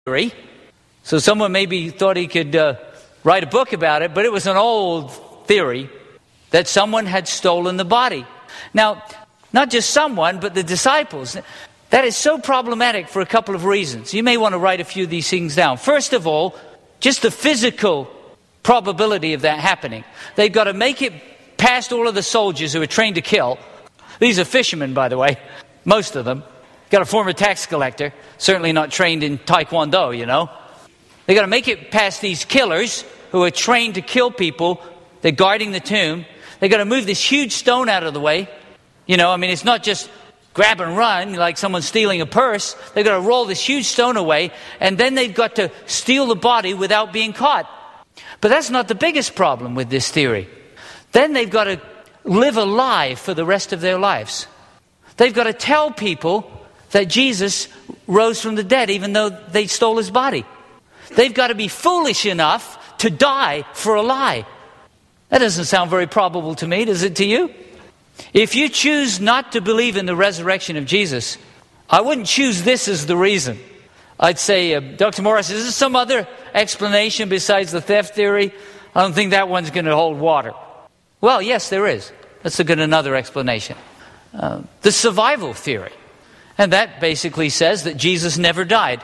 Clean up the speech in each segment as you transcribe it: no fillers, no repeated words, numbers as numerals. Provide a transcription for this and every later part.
theory. So someone maybe thought he could write a book about it, but it was an old theory that someone had stolen the body. Now, not just someone, but the disciples. That is so problematic for a couple of reasons. You may want to write a few of these things down. First of all, just the physical probability of that happening. They've got to make it past all of the soldiers who are trained to kill. These are fishermen, by the way, most of them. Got a former tax collector, certainly not trained in Taekwondo, you know. They got to make it past these killers who are trained to kill people. They're guarding the tomb. They got to move this huge stone out of the way. You know, I mean, it's not just grab and run like someone stealing a purse. They've got to roll this huge stone away, and then they've got to steal the body without being caught. But that's not the biggest problem with this theory. Then they've got to live a lie for the rest of their lives. They've got to tell people that Jesus rose from the dead, even though they stole his body. They've got to be foolish enough to die for a lie. That doesn't sound very probable to me, does it to you? If you choose not to believe in the resurrection of Jesus, I wouldn't choose this as the reason. I'd say, Dr. Morris, is there some other explanation besides the theft theory? I don't think that one's going to hold water. Well, yes, there is. Let's look at another explanation. The survival theory. And that basically says that Jesus never died.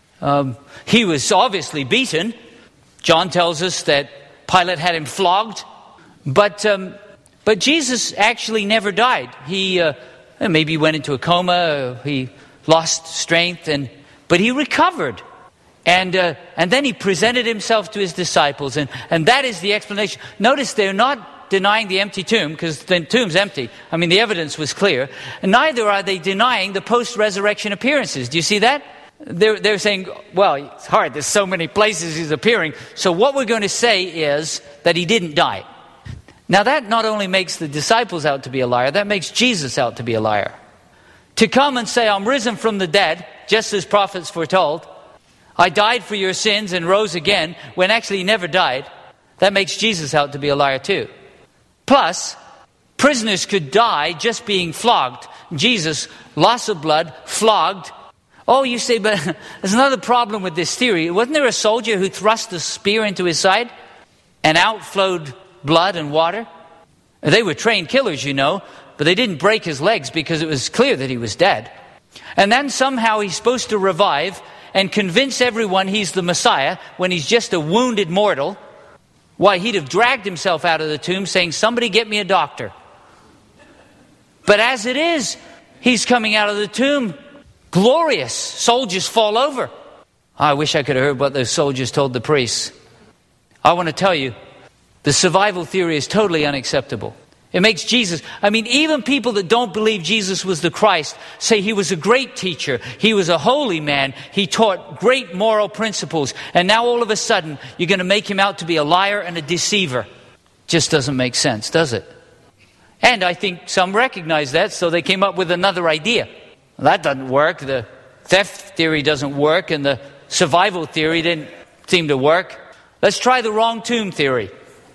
He was obviously beaten. John tells us that Pilate had him flogged. But Jesus actually never died. He maybe went into a coma. He lost strength, but he recovered. And then he presented himself to his disciples. And that is the explanation. Notice they're not denying the empty tomb, because the tomb's empty. I mean, the evidence was clear. And neither are they denying the post-resurrection appearances. Do you see that? They're saying, well, it's hard. There's so many places he's appearing. So what we're going to say is that he didn't die. Now that not only makes the disciples out to be a liar, that makes Jesus out to be a liar. To come and say, I'm risen from the dead, just as prophets foretold. I died for your sins and rose again, when actually he never died. That makes Jesus out to be a liar too. Plus, prisoners could die just being flogged. Jesus, loss of blood, flogged. Oh, you say, but there's another problem with this theory. Wasn't there a soldier who thrust a spear into his side and out flowed blood and water? They were trained killers, you know, but they didn't break his legs because it was clear that he was dead. And then somehow he's supposed to revive and convince everyone he's the Messiah when he's just a wounded mortal. Why, he'd have dragged himself out of the tomb saying, somebody get me a doctor. But as it is, he's coming out of the tomb glorious. Soldiers fall over. I wish I could have heard what those soldiers told the priests. I want to tell you, the survival theory is totally unacceptable. It makes Jesus, I mean, even people that don't believe Jesus was the Christ say he was a great teacher. He was a holy man. He taught great moral principles. And now all of a sudden, you're going to make him out to be a liar and a deceiver. Just doesn't make sense, does it? And I think some recognize that, so they came up with another idea. Well, that doesn't work. The theft theory doesn't work, and the survival theory didn't seem to work. Let's try the wrong tomb theory.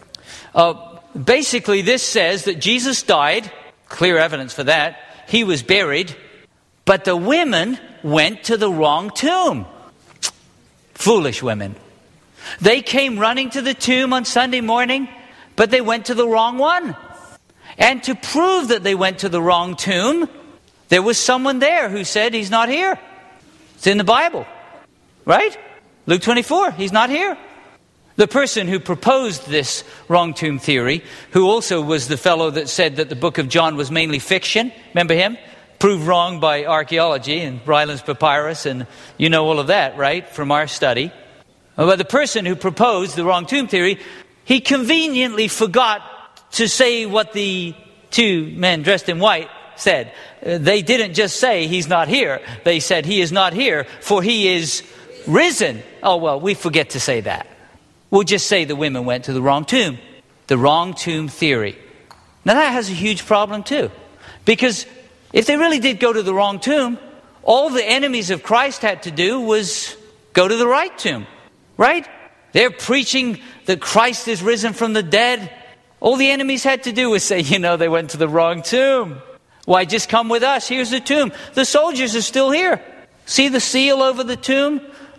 Basically, this says that Jesus died, clear evidence for that. He was buried, but the women went to the wrong tomb. Foolish women. They came running to the tomb on Sunday morning, but they went to the wrong one. And to prove that they went to the wrong tomb, there was someone there who said, he's not here. It's in the Bible, right? Luke 24, he's not here. The person who proposed this wrong tomb theory, who also was the fellow that said that the book of John was mainly fiction, remember him? Proved wrong by archaeology and Ryland's papyrus, and you know all of that, right, from our study. But the person who proposed the wrong tomb theory, he conveniently forgot to say what the two men dressed in white said. They didn't just say he's not here. They said he is not here, for he is risen. Oh, well, we forget to say that. We'll just say the women went to the wrong tomb. The wrong tomb theory. Now that has a huge problem too. Because if they really did go to the wrong tomb, all the enemies of Christ had to do was go to the right tomb. Right? They're preaching that Christ is risen from the dead. All the enemies had to do was say, you know, they went to the wrong tomb. Why, just come with us. Here's the tomb. The soldiers are still here. See the seal over the tomb?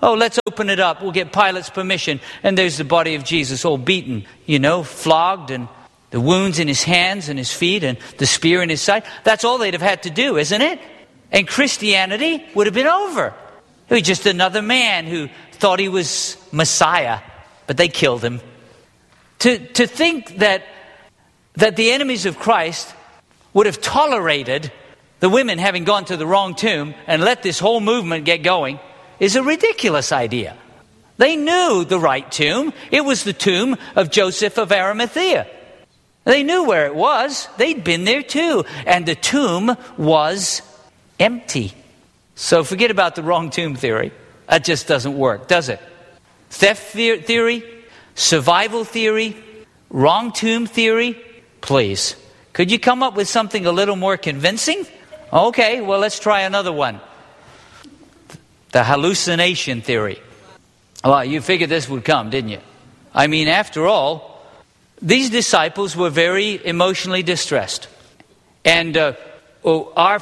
Oh, let's open it up. We'll get Pilate's permission. And there's the body of Jesus all beaten, flogged, and the wounds in his hands and his feet and the spear in his side. That's all they'd have had to do, isn't it? And Christianity would have been over. He was just another man who thought he was Messiah, but they killed him. To think that the enemies of Christ would have tolerated the women having gone to the wrong tomb and let this whole movement get going is a ridiculous idea. They knew the right tomb. It was the tomb of Joseph of Arimathea. They knew where it was. They'd been there too. And the tomb was empty. So forget about the wrong tomb theory. That just doesn't work, does it? Theft theory, survival theory, wrong tomb theory. Please, could you come up with something a little more convincing? Okay, well, let's try another one. The hallucination theory. Well, you figured this would come, didn't you? I mean, after all, these disciples were very emotionally distressed. And our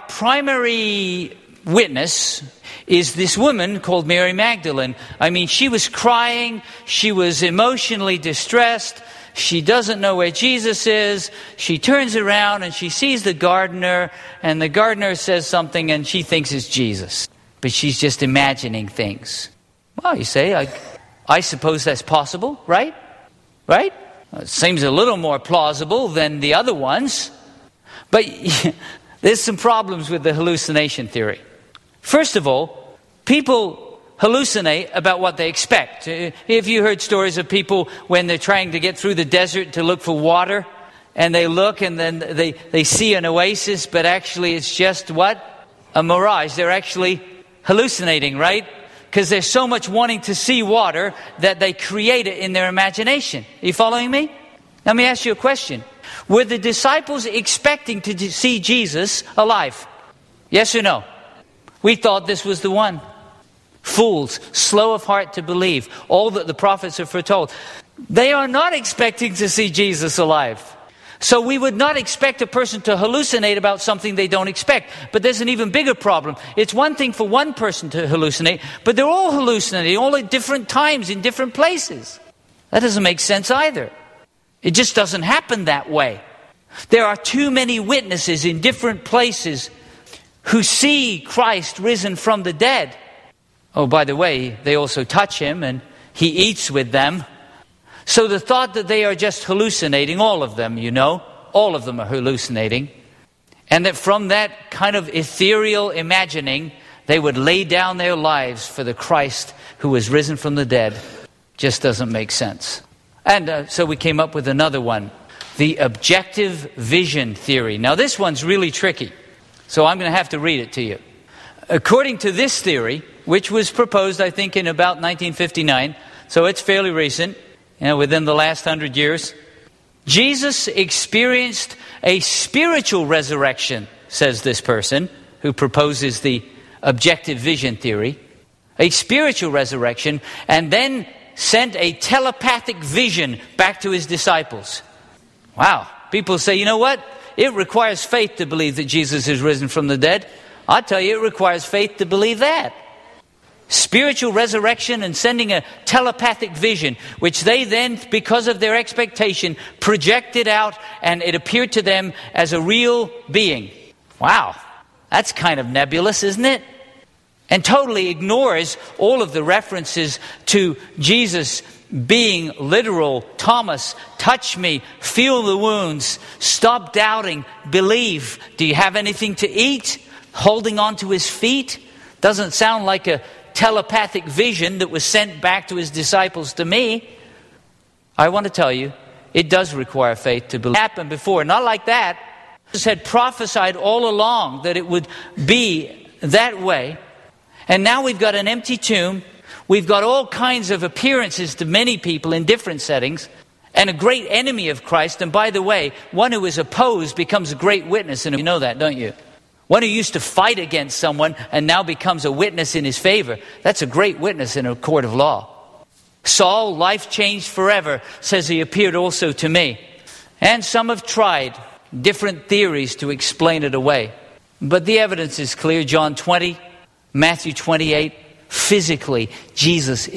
primary witness is this woman called Mary Magdalene. I mean, she was crying. She was emotionally distressed. She doesn't know where Jesus is. She turns around and she sees the gardener, and the gardener says something and she thinks it's Jesus. But she's just imagining things. Well, you say, I suppose that's possible, right? Right? Well, it seems a little more plausible than the other ones. But there's some problems with the hallucination theory. First of all, people hallucinate about what they expect. Have you heard stories of people when they're trying to get through the desert to look for water, and they look and then they see an oasis, but actually it's just what? A mirage. They're actually hallucinating, right? Because there's so much wanting to see water that they create it in their imagination. Are you following me? Let me ask you a question. Were the disciples expecting to see Jesus alive? Yes or no? We thought this was the one. Fools, slow of heart to believe all that the prophets have foretold. They are not expecting to see Jesus alive. So we would not expect a person to hallucinate about something they don't expect. But there's an even bigger problem. It's one thing for one person to hallucinate, but they're all hallucinating, all at different times, in different places. That doesn't make sense either. It just doesn't happen that way. There are too many witnesses in different places who see Christ risen from the dead. Oh, by the way, they also touch him and he eats with them. So the thought that they are just hallucinating, all of them, all of them are hallucinating. And that from that kind of ethereal imagining, they would lay down their lives for the Christ who was risen from the dead, just doesn't make sense. And so we came up with another one, the objective vision theory. Now this one's really tricky, so I'm going to have to read it to you. According to this theory, which was proposed, I think, in about 1959, so it's fairly recent, within the last 100 years, Jesus experienced a spiritual resurrection, says this person who proposes the objective vision theory, a spiritual resurrection, and then sent a telepathic vision back to his disciples. Wow. People say, you know what? It requires faith to believe that Jesus is risen from the dead. I'll tell you, it requires faith to believe that. Spiritual resurrection and sending a telepathic vision, which they then, because of their expectation, projected out, and it appeared to them as a real being. Wow, that's kind of nebulous, isn't it? And totally ignores all of the references to Jesus being literal. Thomas, touch me, feel the wounds, stop doubting, believe. Do you have anything to eat? Holding on to his feet? Doesn't sound like a telepathic vision that was sent back to his disciples to me. I want to tell you, it does require faith to believe. It happened before, not like that. Jesus had prophesied all along that it would be that way. And now we've got an empty tomb. We've got all kinds of appearances to many people in different settings. And a great enemy of Christ. And by the way, one who is opposed becomes a great witness. And you know that, don't you? One who used to fight against someone and now becomes a witness in his favor. That's a great witness in a court of law. Saul, life changed forever, says he appeared also to me. And some have tried different theories to explain it away. But the evidence is clear. John 20, Matthew 28, physically, Jesus